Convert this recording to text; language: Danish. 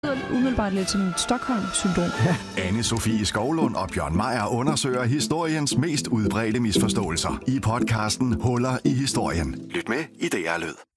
umiddelbart lidt som Stockholm-syndrom. Anne Sofie Skovlund og Bjørn Meier undersøger historiens mest udbredte misforståelser i podcasten Huller i historien. Lyt med i DR Lyd.